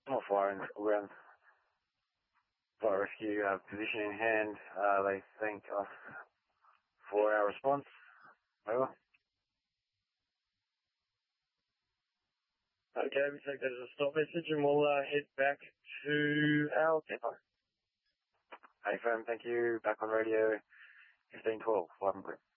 Small fire in ground. Fire rescue position in hand. They thank us for our response. Over. Okay, we take that as a stop message and we'll head back to our depot. Hey, firm, thank you. Back on radio 1512, 5 and 3.